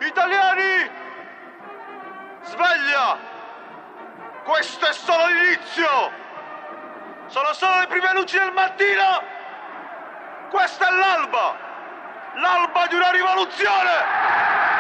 Italiani! Sveglia! Questo è solo l'inizio! Sono solo le prime luci del mattino! Questa è l'alba! L'alba di una rivoluzione!